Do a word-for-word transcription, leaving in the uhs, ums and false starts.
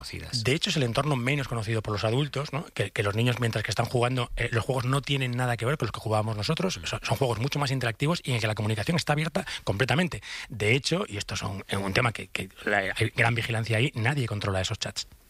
De hecho, es el entorno menos conocido por los adultos, ¿no? Que, que los niños, mientras que están jugando, eh, los juegos no tienen nada que ver con los que jugábamos nosotros. Son, son juegos mucho más interactivos y en que la comunicación está abierta completamente. De hecho, y esto es un, un tema que, que la, hay gran vigilancia ahí, nadie controla esos chats.